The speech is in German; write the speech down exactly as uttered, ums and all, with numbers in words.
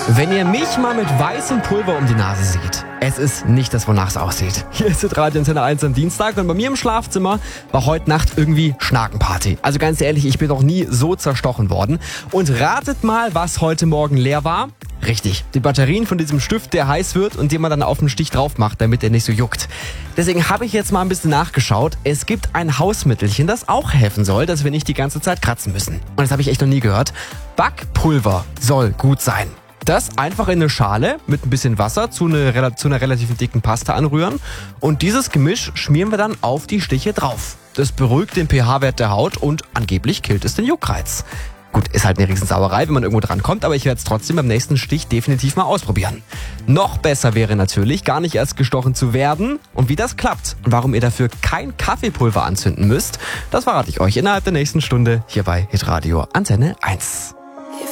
Wenn ihr mich mal mit weißem Pulver um die Nase seht, es ist nicht das, wonach es aussieht. Hier ist Radio Antenne eins am Dienstag und bei mir im Schlafzimmer war heute Nacht irgendwie Schnakenparty. Also ganz ehrlich, ich bin noch nie so zerstochen worden. Und ratet mal, was heute Morgen leer war. Richtig, die Batterien von diesem Stift, der heiß wird und den man dann auf den Stich drauf macht, damit er nicht so juckt. Deswegen habe ich jetzt mal ein bisschen nachgeschaut. Es gibt ein Hausmittelchen, das auch helfen soll, dass wir nicht die ganze Zeit kratzen müssen. Und das habe ich echt noch nie gehört. Backpulver soll gut sein. Das einfach in eine Schale mit ein bisschen Wasser zu, eine, zu einer relativ dicken Pasta anrühren und dieses Gemisch schmieren wir dann auf die Stiche drauf. Das beruhigt den pH-Wert der Haut und angeblich killt es den Juckreiz. Gut, ist halt eine Riesensauerei, wenn man irgendwo dran kommt, aber ich werde es trotzdem beim nächsten Stich definitiv mal ausprobieren. Noch besser wäre natürlich, gar nicht erst gestochen zu werden. Und wie das klappt und warum ihr dafür kein Kaffeepulver anzünden müsst, das verrate ich euch innerhalb der nächsten Stunde hier bei Hitradio Antenne eins.